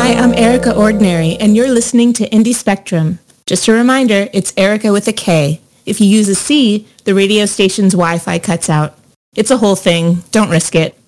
Hi, I'm Erica Ordinary, and you're listening to Indie Spectrum. Just a reminder, it's Erica with a K. If you use a C, the radio station's Wi-Fi cuts out. It's a whole thing. Don't risk it.